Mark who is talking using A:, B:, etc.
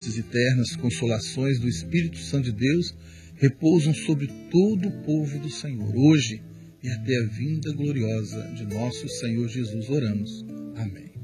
A: abundantes e eternas consolações do Espírito Santo de Deus repousam sobre todo o povo do Senhor, hoje e até a vinda gloriosa de nosso Senhor Jesus. Oramos. Amém.